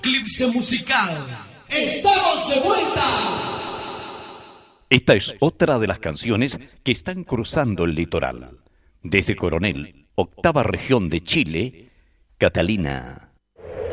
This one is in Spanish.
Eclipse musical. ¡Estamos de vuelta! Esta es otra de las canciones que están cruzando el litoral. Desde Coronel, octava región de Chile, Catalina.